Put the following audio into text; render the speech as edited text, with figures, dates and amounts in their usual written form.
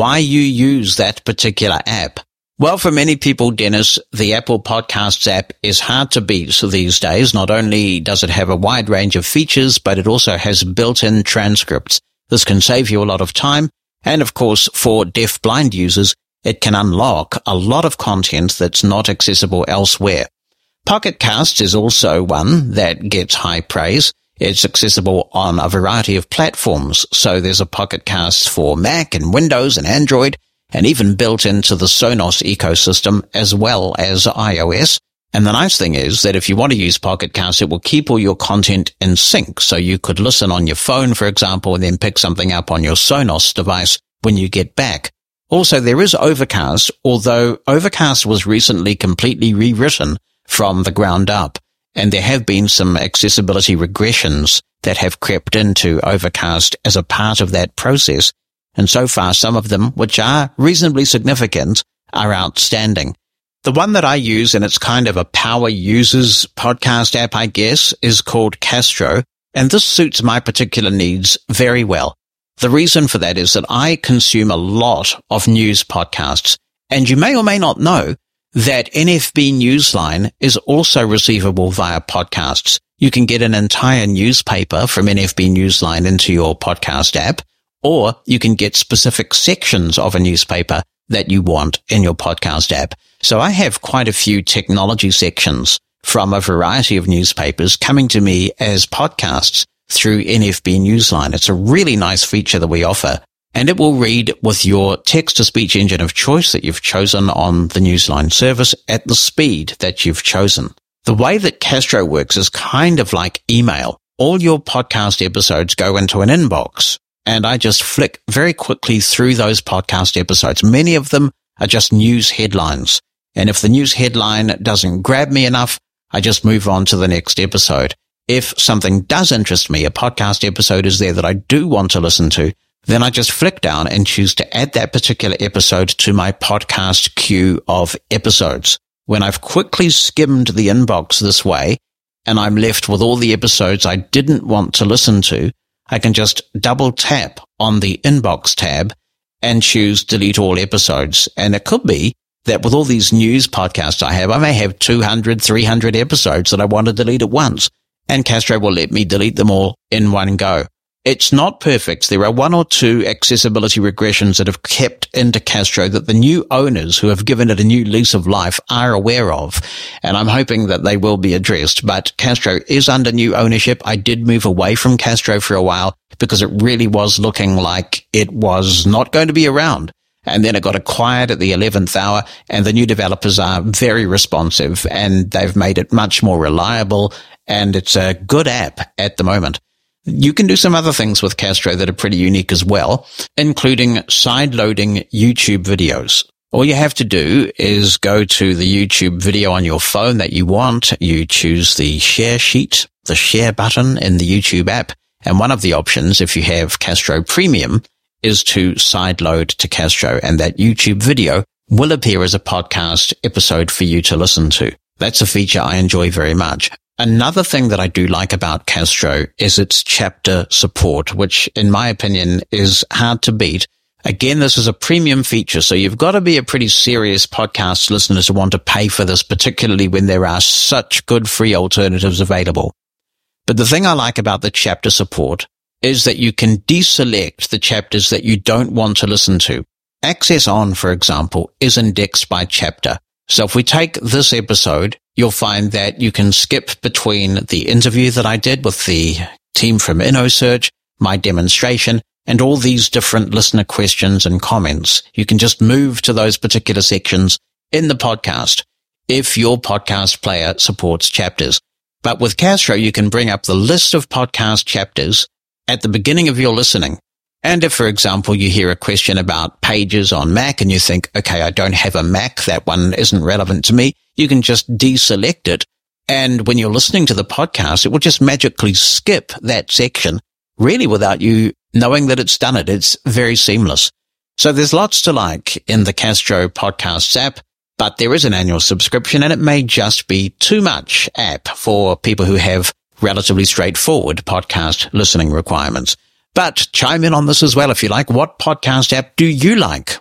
why you use that particular app. Well, for many people, Dennis, the Apple Podcasts app is hard to beat these days. Not only does it have a wide range of features, but it also has built-in transcripts. This can save you a lot of time. And of course, for deaf-blind users, it can unlock a lot of content that's not accessible elsewhere. Pocket Casts is also one that gets high praise. It's accessible on a variety of platforms. So there's a Pocket Casts for Mac and Windows and Android, and even built into the Sonos ecosystem as well as iOS. And the nice thing is that if you want to use Pocket Casts, it will keep all your content in sync. So you could listen on your phone, for example, and then pick something up on your Sonos device when you get back. Also, there is Overcast, although Overcast was recently completely rewritten from the ground up. And there have been some accessibility regressions that have crept into Overcast as a part of that process. And so far, some of them, which are reasonably significant, are outstanding. The one that I use, and it's kind of a power users podcast app, I guess, is called Castro. And this suits my particular needs very well. The reason for that is that I consume a lot of news podcasts. And you may or may not know that NFB Newsline is also receivable via podcasts. You can get an entire newspaper from NFB Newsline into your podcast app, or you can get specific sections of a newspaper that you want in your podcast app. So I have quite a few technology sections from a variety of newspapers coming to me as podcasts through NFB Newsline. It's a really nice feature that we offer, and it will read with your text-to-speech engine of choice that you've chosen on the Newsline service at the speed that you've chosen. The way that Castro works is kind of like email. All your podcast episodes go into an inbox, and I just flick very quickly through those podcast episodes. Many of them are just news headlines. And if the news headline doesn't grab me enough, I just move on to the next episode. If something does interest me, a podcast episode is there that I do want to listen to, then I just flick down and choose to add that particular episode to my podcast queue of episodes. When I've quickly skimmed the inbox this way, and I'm left with all the episodes I didn't want to listen to, I can just double tap on the inbox tab and choose delete all episodes. And it could be that with all these news podcasts I may have 200, 300 episodes that I want to delete at once. And Castro will let me delete them all in one go. It's not perfect. There are one or two accessibility regressions that have kept into Castro that the new owners who have given it a new lease of life are aware of, and I'm hoping that they will be addressed. But Castro is under new ownership. I did move away from Castro for a while because it really was looking like it was not going to be around. And then it got acquired at the 11th hour, and the new developers are very responsive, and they've made it much more reliable, and it's a good app at the moment. You can do some other things with Castro that are pretty unique as well, including side-loading YouTube videos. All you have to do is go to the YouTube video on your phone that you want. You choose the share sheet, the share button in the YouTube app, and one of the options, if you have Castro Premium, is to sideload to Castro, and that YouTube video will appear as a podcast episode for you to listen to. That's a feature I enjoy very much. Another thing that I do like about Castro is its chapter support, which in my opinion is hard to beat. Again, this is a premium feature, so you've got to be a pretty serious podcast listener to want to pay for this, particularly when there are such good free alternatives available. But the thing I like about the chapter support is that you can deselect the chapters that you don't want to listen to. Access On, for example, is indexed by chapter. So if we take this episode, you'll find that you can skip between the interview that I did with the team from InnoSearch, my demonstration, and all these different listener questions and comments. You can just move to those particular sections in the podcast if your podcast player supports chapters. But with Castro, you can bring up the list of podcast chapters at the beginning of your listening. And if, for example, you hear a question about Pages on Mac and you think, okay, I don't have a Mac, that one isn't relevant to me, you can just deselect it. And when you're listening to the podcast, it will just magically skip that section, really without you knowing that it's done it. It's very seamless. So there's lots to like in the Castro Podcasts app, but there is an annual subscription, and it may just be too much app for people who have relatively straightforward podcast listening requirements. But chime in on this as well if you like. What podcast app do you like?